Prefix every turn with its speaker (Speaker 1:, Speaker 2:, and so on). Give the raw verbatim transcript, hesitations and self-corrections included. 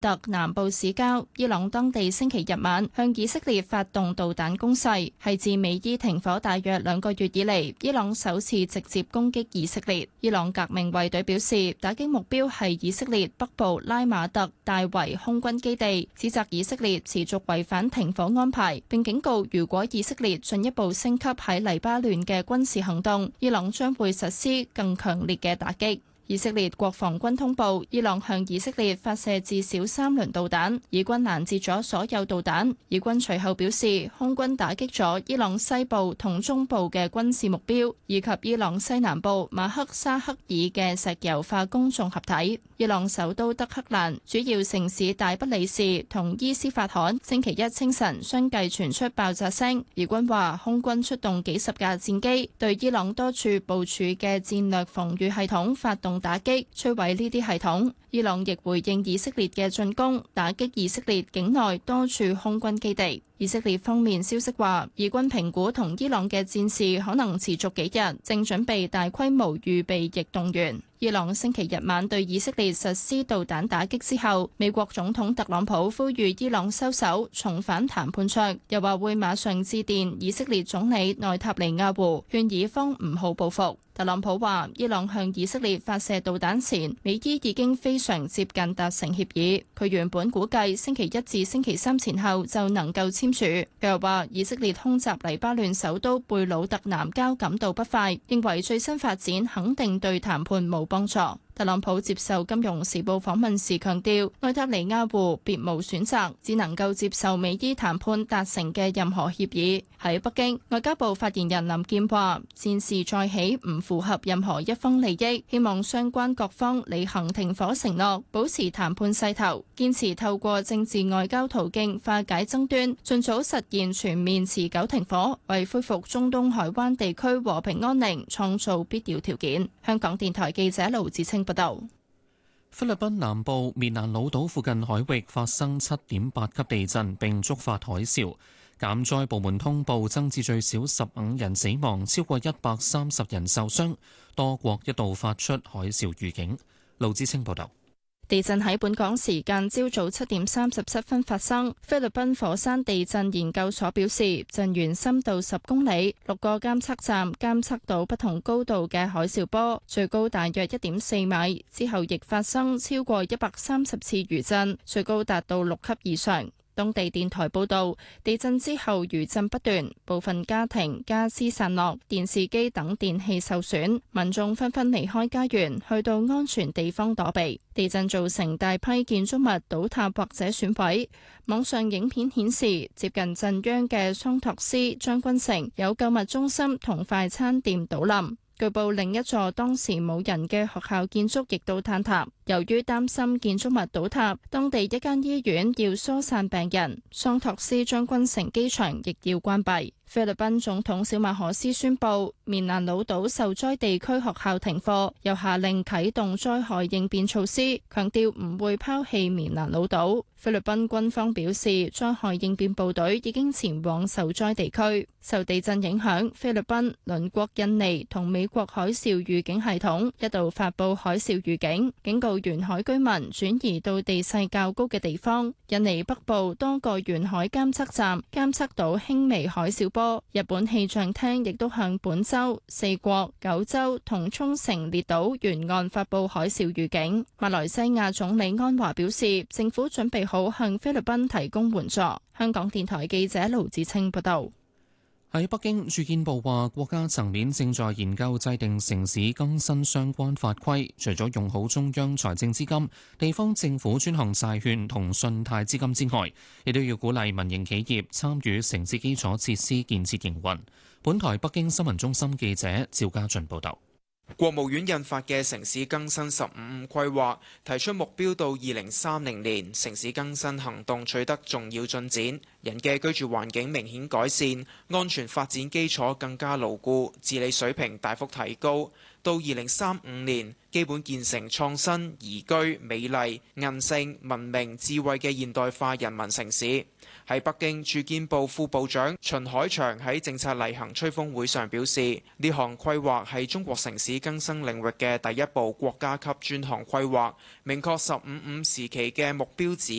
Speaker 1: 特南部市郊，伊朗當地星期日晚向以色列發動導彈攻勢，係自美伊停火大約兩個月以嚟，伊朗首次直接攻擊以色列。伊朗革命衛隊表示，打擊目標係以色列北部拉馬特大維空軍基地，指責以色列持續違反停火安排，並警告如果以色列進一步升級喺黎巴嫩嘅軍事行動，伊朗將會實施更強烈嘅打擊。以色列國防軍通報，伊朗向以色列發射至少三輪導彈，以軍攔截咗所有導彈。以軍隨後表示，空軍打擊咗伊朗西部同中部嘅軍事目標，以及伊朗西南部馬克沙克爾嘅石油化工綜合體。伊朗首都德黑蘭、主要城市大不里士同伊斯法罕星期一清晨相繼傳出爆炸聲。以軍話，空軍出動幾十架戰機，對伊朗多處部署嘅戰略防禦系統發動打擊，摧毀呢啲系統。伊朗亦回應以色列嘅進攻，打擊以色列境內多處空軍基地。以色列方面消息話，以軍評估同伊朗嘅戰事可能持續幾日，正準備大規模預備役動員。伊朗星期日晚對以色列實施導彈打擊之後，美國總統特朗普呼籲伊朗收手，重返談判桌，又話會馬上致電以色列總理內塔尼亞胡，勸以方唔好報復。特朗普話，伊朗向以色列發射導彈前，美伊已經非常接近達成協議。佢原本估計星期一至星期三前後就能夠簽署。佢又話，以色列空襲黎巴嫩首都貝魯特南郊感到不快，認為最新發展肯定對談判冇幫助。特朗普接受《金融時報》訪問時強調，內塔尼亞胡別無選擇，只能夠接受美伊談判達成嘅任何協議。喺北京，外交部發言人林健話：戰事再起唔符合任何一方利益，希望相關各方履行停火承諾，保持談判勢頭，堅持透過政治外交途徑化解爭端，盡早實現全面持久停火，為恢復中東海灣地區和平安寧創造必要條件。香港電台記者盧志清報道。
Speaker 2: 菲律賓南部棉蘭老島附近海域發生七點八級地震，並觸發海嘯。減災部門通報增至最少十五人死亡，超過一百三十人受傷。多國一度發出海嘯預警。盧志清報道。
Speaker 1: 地震喺本港時間朝早七點三十七分發生。菲律賓火山地震研究所表示，震源深度十公里，六個監測站監測到不同高度嘅海嘯波，最高大約一點四米。之後亦發生超過一百三十次餘震，最高達到六級以上。當地電台報道，地震之後餘震不斷，部分家庭家私散落，電視機等電器受損，民眾紛紛離開家園，去到安全地方躲避。地震造成大批建築物倒塌或者損毀。網上影片顯示，接近震央嘅桑托斯將軍城有購物中心同快餐店倒冧。據報另一座當時冇人嘅學校建築亦都坍塌。由於擔心建築物倒塌，當地一間醫院要疏散病人，桑托斯將軍城機場亦要關閉。菲律賓總統小馬可斯宣布，棉蘭老島受災地區學校停課，又下令啟動災害應變措施，強調唔會拋棄棉蘭老島。菲律賓軍方表示，災害應變部隊已經前往受災地區。受地震影響，菲律賓、鄰國印尼同美國海嘯預警系統一度發佈海嘯預警，警告沿海居民轉移到地勢較高嘅地方。印尼北部多個沿海監測站監測到輕微海嘯波。日本氣象廳亦都向本州、四國、九州同沖繩列島沿岸發佈海嘯預警。馬來西亞總理安華表示，政府準備好向菲律賓提供援助。香港電台記者盧子清報道。
Speaker 2: 喺北京，住建部話，國家層面正在研究制定城市更新相關法規，除咗用好中央財政資金、地方政府專項債券同信貸資金之外，亦都要鼓勵民營企業參與城市基礎設施建設營運。本台北京新聞中心記者趙家俊報道。
Speaker 3: 國務院印發嘅城市更新十五五規劃提出目標，到二零三零年城市更新行動取得重要進展，人嘅居住環境明顯改善，安全發展基礎更加牢固，治理水平大幅提高。 到二零三五年，基本建成創新、宜居、美麗、韌性、文明、智慧嘅現代化人民城市。喺北京，住建部副部長秦海祥喺政策例行吹風會上表示，呢項規劃係中國城市更新領域嘅第一部國家級專項規劃，明確十五五時期嘅目標指